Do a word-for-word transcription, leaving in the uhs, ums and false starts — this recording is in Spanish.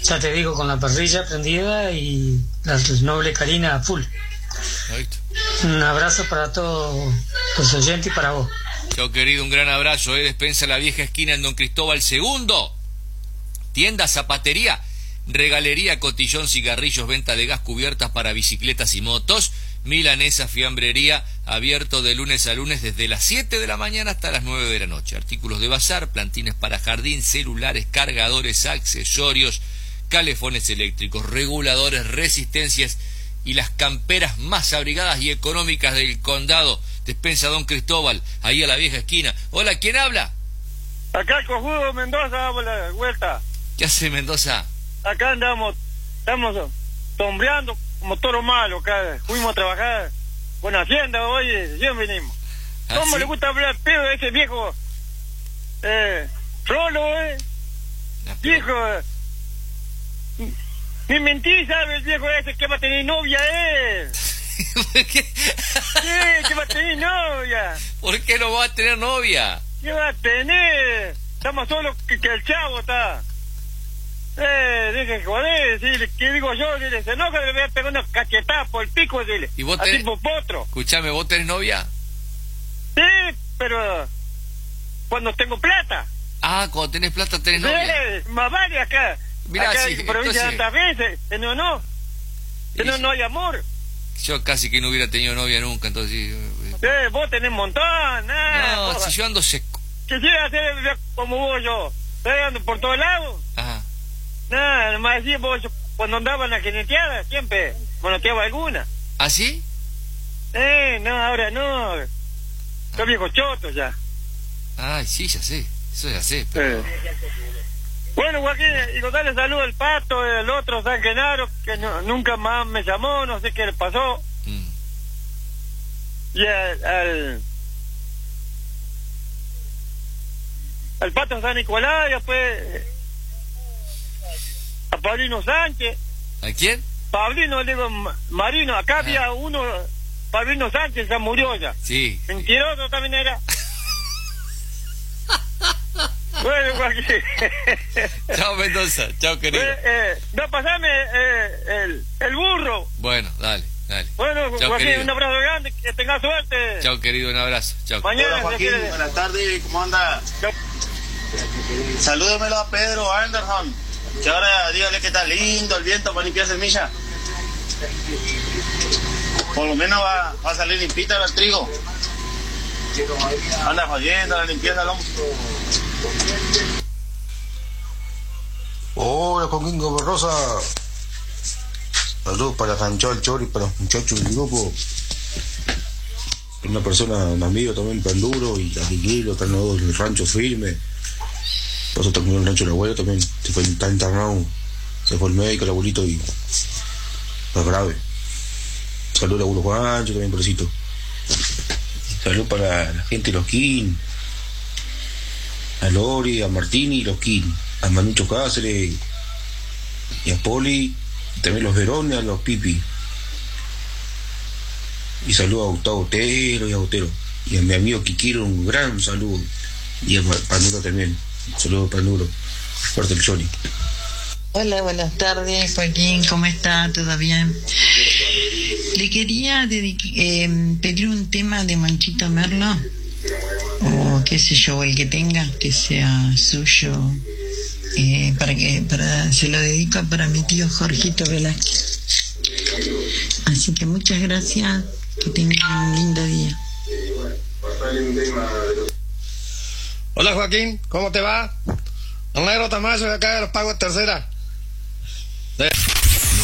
Ya te digo, con la parrilla prendida y la noble Karina a full. Un abrazo para todos los oyentes y para vos. Chao, querido, un gran abrazo. ¿eh? Despensa La Vieja Esquina en Don Cristóbal segundo. Tienda, zapatería, regalería, cotillón, cigarrillos, venta de gas, cubiertas para bicicletas y motos. Milanesa, fiambrería, abierto de lunes a lunes desde las siete de la mañana hasta las nueve de la noche. Artículos de bazar, plantines para jardín, celulares, cargadores, accesorios, calefones eléctricos, reguladores, resistencias y las camperas más abrigadas y económicas del condado. Despensa Don Cristóbal, ahí a la Vieja Esquina. Hola, ¿quién habla? Acá el cojudo Mendoza, damos la vuelta. ¿Qué hace Mendoza? Acá andamos, estamos sombreando como toro malo acá. Fuimos a trabajar con Hacienda, oye, ya venimos. ¿Ah, ¿Cómo sí? le gusta hablar pedo a ese viejo? Eh, Rolo, eh. Viejo. eh. Ni mentí, ¿sabe el viejo ese que va a tener novia, eh? ¿Por qué? Sí, que va a tener novia. ¿Por qué no va a tener novia? ¿Qué va a tener? Está más solo que, que el chavo está. Eh, deje joder, dile, ¿qué digo yo? Dile, se enoja, le voy a pegar una cachetada por el pico, dile. ¿Y vos así tenés... por potro. Escuchame, ¿vos tenés novia? Sí, pero cuando tengo plata. Ah, cuando tenés plata tenés novia. Sí, más vale acá. Mirá, acá sí, en provincia entonces... de Santa Fe, que no, no. Que Y no, sí. no hay amor. Yo casi que no hubiera tenido novia nunca, entonces... Sí, vos tenés un montón, nada. No, joda. si yo ando seco. Quisiera ser como vos, yo. Estoy andando por todos lados. Ajá. Nada, nomás decía vos, yo, cuando andaba en la jineteada, siempre monoteaba alguna. ¿Ah, sí? Eh, no, ahora no. Soy viejo choto ya. Ay, sí, ya sé. Eso ya sé, pero... Eh. Bueno, Joaquín, y darle saludo al Pato, el otro San Genaro, que no, nunca más me llamó, no sé qué le pasó. Mm. Y al, al, al Pato San Nicolás, y después a Pablino Sánchez. ¿A quién? Pablino, le digo, Marino, acá Ah. había uno, Pablino Sánchez, ya murió ya. Sí. Mentiroso también era. Bueno, Joaquín. Chao, Mendoza. Chao, querido. Eh, eh, no, pasame eh, el, el burro. Bueno, dale, dale. Bueno, Chao, Joaquín, querido. un abrazo grande, que tengas suerte. Chao, querido, un abrazo. Chao. Mañana. Hola Joaquín, se quiere- buenas tardes, ¿cómo anda? Chao. Salúdemelo a Pedro Anderson, que ahora dígale que está lindo el viento para limpiar semilla. Por lo menos va, va a salir limpita el trigo. Anda jodiendo la limpieza al hombre. Hola, Joaquín Barrosa. Saludos para Sancho el Chori, para los muchachos del grupo. Una persona, un amigo también, Panduro, y Aguilero, están los dos en el rancho firme. Pasó también en el rancho del abuelo, también se fue, está internado. Se fue el médico, el abuelito, y está grave. Saludos al abuelo Juancho, también, pobrecito. Saludos para la gente de Los Quín, a Lori, a Martini y Los Quín, a Manucho Cáceres y a Poli, y también los Verones, a los Pipi. Y saludo a Gustavo Otero y a Otero. Y a mi amigo Kikiro, un gran saludo. Y a Panuro también. Un saludo a Panuro, parte del Johnny. Hola, buenas tardes, Joaquín, ¿cómo está? ¿Todo bien? Le quería dedic- eh, pedir un tema de Manchito Merlo, o qué sé yo, el que tenga, que sea suyo, eh, para que para se lo dedico para mi tío Jorgito Velázquez. Así que muchas gracias, que tengan un lindo día. Hola Joaquín, ¿cómo te va? Un negro Tamayo de acá de los Pagos Tercera.